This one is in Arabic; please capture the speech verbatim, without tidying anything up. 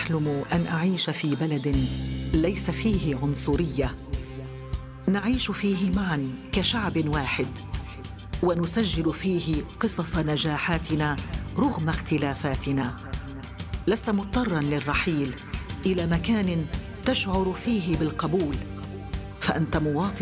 أحلم أن أعيش في بلد ليس فيه عنصرية، نعيش فيه معاً كشعب واحد، ونسجل فيه قصص نجاحاتنا رغم اختلافاتنا. لست مضطراً للرحيل إلى مكان تشعر فيه بالقبول، فأنت مواطن